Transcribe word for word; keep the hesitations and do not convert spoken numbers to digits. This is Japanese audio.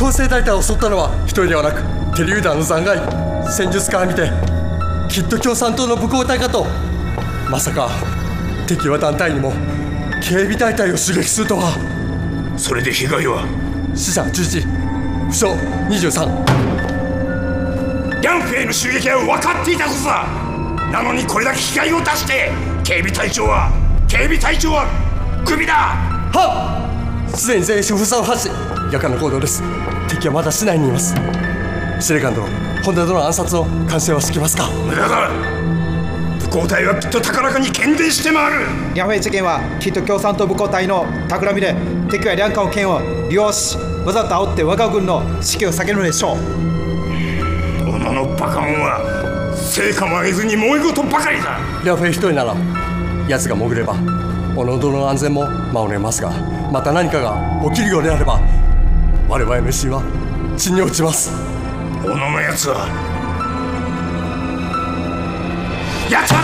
構成大隊を襲ったのは一人ではなく手榴弾の残骸。戦術から見てきっと共産党の武工隊かと。まさか敵は団体にも警備大隊を襲撃するとは。 それで被害は？ 死者じゅういち、負傷にじゅうさん。 梁フェイの襲撃は分かっていたことだ。なのにこれだけ被害を出して、警備隊長は警備隊長はクビだ。 はっ、すでに全員封鎖を発し夜間の行動です。敵はまだ市内にいます。司令官殿、本田殿の暗殺を監視はしてきますか？ 無駄だ。武工隊はきっと高らかに喧伝して回る。 梁フェイ事件はきっと共産党武工隊の企みで、敵は梁家の剣を利用し、わざと煽って我が軍の士気を下げるのでしょう。 殿のバカ者は成果も上げずに揉め事ばかりだ。 梁フェイ一人なら奴が潜れば小野殿の安全も守れますが、また何かが起きるようであれば我々の心は地に落ちます。 小野のやつはやった。